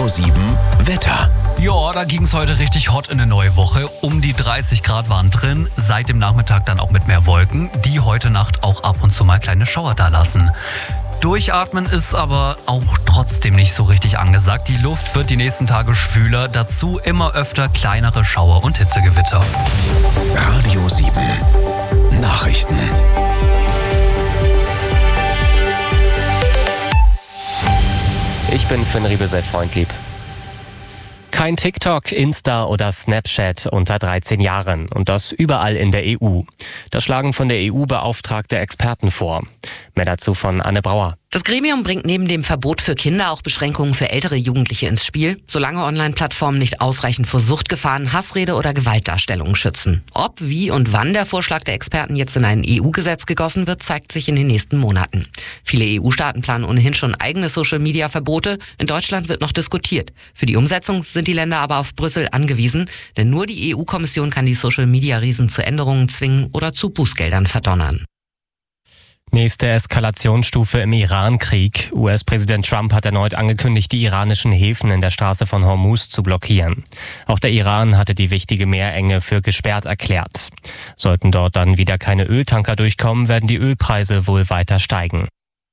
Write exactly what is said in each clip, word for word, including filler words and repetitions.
Radio sieben Wetter. Ja, da ging es heute richtig hot in eine neue Woche. Um die dreißig Grad waren drin, seit dem Nachmittag dann auch mit mehr Wolken, die heute Nacht auch ab und zu mal kleine Schauer da lassen. Durchatmen ist aber auch trotzdem nicht so richtig angesagt. Die Luft wird die nächsten Tage schwüler, dazu immer öfter kleinere Schauer und Hitzegewitter. Radio sieben Nachrichten. Ich bin Finn Riebesel-Freundlieb. Kein TikTok, Insta oder Snapchat unter dreizehn Jahren und das überall in der E U. Das schlagen von der E U beauftragte Experten vor. Mehr dazu von Anne Brauer. Das Gremium bringt neben dem Verbot für Kinder auch Beschränkungen für ältere Jugendliche ins Spiel, solange Online-Plattformen nicht ausreichend vor Suchtgefahren, Hassrede oder Gewaltdarstellungen schützen. Ob, wie und wann der Vorschlag der Experten jetzt in ein E U-Gesetz gegossen wird, zeigt sich in den nächsten Monaten. Viele E U-Staaten planen ohnehin schon eigene Social-Media-Verbote. In Deutschland wird noch diskutiert. Für die Umsetzung sind die Länder aber auf Brüssel angewiesen, denn nur die E U-Kommission kann die Social-Media-Riesen zu Änderungen zwingen oder zu Bußgeldern verdonnern. Nächste Eskalationsstufe im Iran-Krieg. U S-Präsident Trump hat erneut angekündigt, die iranischen Häfen in der Straße von Hormuz zu blockieren. Auch der Iran hatte die wichtige Meerenge für gesperrt erklärt. Sollten dort dann wieder keine Öltanker durchkommen, werden die Ölpreise wohl weiter steigen.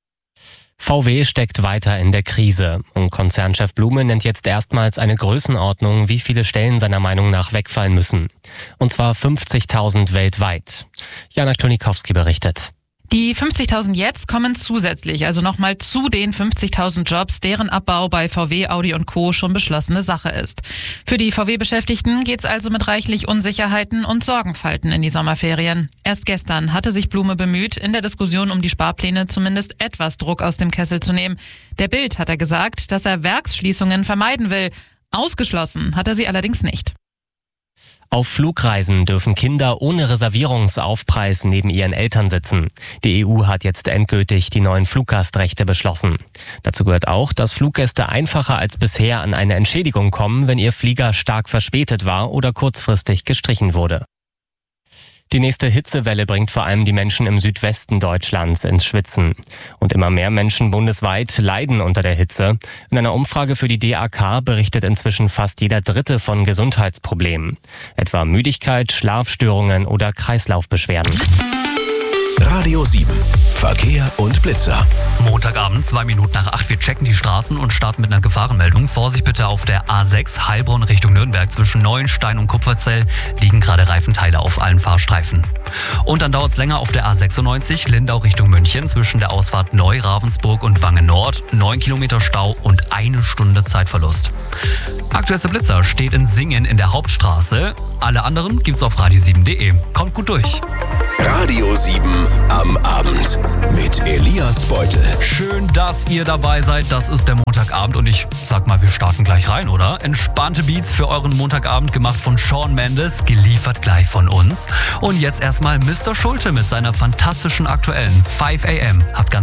V W steckt weiter in der Krise und Konzernchef Blume nennt jetzt erstmals eine Größenordnung, wie viele Stellen seiner Meinung nach wegfallen müssen. Und zwar fünfzigtausend weltweit. Jana Klonikowski berichtet. Die fünfzigtausend jetzt kommen zusätzlich, also nochmal zu den fünfzigtausend Jobs, deren Abbau bei V W, Audi und Co. schon beschlossene Sache ist. Für die V W-Beschäftigten geht's also mit reichlich Unsicherheiten und Sorgenfalten in die Sommerferien. Erst gestern hatte sich Blume bemüht, in der Diskussion um die Sparpläne zumindest etwas Druck aus dem Kessel zu nehmen. Der Bild hat er gesagt, dass er Werksschließungen vermeiden will. Ausgeschlossen hat er sie allerdings nicht. Auf Flugreisen dürfen Kinder ohne Reservierungsaufpreis neben ihren Eltern sitzen. Die E U hat jetzt endgültig die neuen Fluggastrechte beschlossen. Dazu gehört auch, dass Fluggäste einfacher als bisher an eine Entschädigung kommen, wenn ihr Flieger stark verspätet war oder kurzfristig gestrichen wurde. Die nächste Hitzewelle bringt vor allem die Menschen im Südwesten Deutschlands ins Schwitzen. Und immer mehr Menschen bundesweit leiden unter der Hitze. In einer Umfrage für die D A K berichtet inzwischen fast jeder Dritte von Gesundheitsproblemen. Etwa Müdigkeit, Schlafstörungen oder Kreislaufbeschwerden. Radio sieben Verkehr und Blitzer. Montagabend, zwei Minuten nach acht. Wir checken die Straßen und starten mit einer Gefahrenmeldung. Vorsicht bitte auf der A sechs Heilbronn Richtung Nürnberg. Zwischen Neuenstein und Kupferzell liegen gerade Reifenteile auf allen Fahrstreifen. Und dann dauert es länger auf der A sechsundneunzig Lindau Richtung München. Zwischen der Ausfahrt Neu-Ravensburg und Wangen Nord. Neun Kilometer Stau und eine Stunde Zeitverlust. Aktuellster Blitzer steht in Singen in der Hauptstraße. Alle anderen gibt's auf radio sieben punkt de. Kommt gut durch. Radio sieben am Abend mit Elias Beutel. Schön, dass ihr dabei seid. Das ist der Montagabend und ich sag mal, wir starten gleich rein, oder? Entspannte Beats für euren Montagabend gemacht von Shawn Mendes, geliefert gleich von uns. Und jetzt erstmal Mister Schulte mit seiner fantastischen aktuellen five a m. Habt ganz